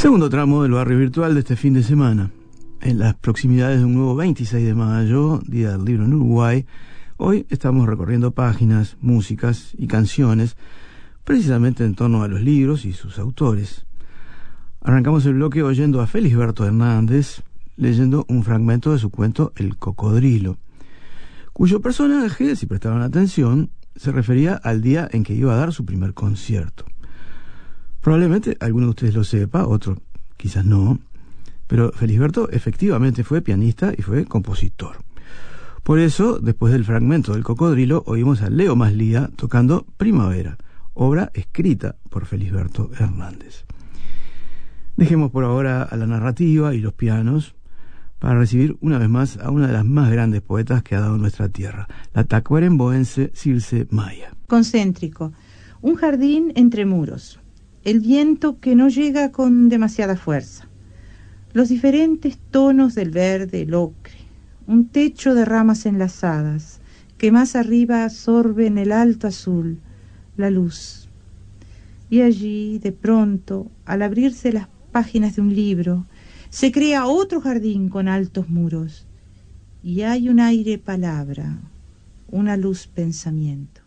Segundo tramo del barrio virtual de este fin de semana. En las proximidades de un nuevo 26 de mayo, Día del Libro en Uruguay, hoy estamos recorriendo páginas, músicas y canciones precisamente en torno a los libros y sus autores. Arrancamos el bloque oyendo a Felisberto Hernández, leyendo un fragmento de su cuento El Cocodrilo, cuyo personaje, si prestaban atención, se refería al día en que iba a dar su primer concierto. Probablemente alguno de ustedes lo sepa, otro quizás no, pero Felisberto efectivamente fue pianista y fue compositor. Por eso, después del fragmento del Cocodrilo, oímos a Leo Maslía tocando Primavera, obra escrita por Felisberto Hernández. Dejemos por ahora a la narrativa y los pianos para recibir una vez más a una de las más grandes poetas que ha dado nuestra tierra, la tacuarembóense Circe Maya. Concéntrico, un jardín entre muros, el viento que no llega con demasiada fuerza, los diferentes tonos del verde, el ocre, un techo de ramas enlazadas que más arriba absorben el alto azul, la luz. Y allí, de pronto, al abrirse las páginas de un libro, se crea otro jardín con altos muros, y hay un aire palabra, una luz pensamiento.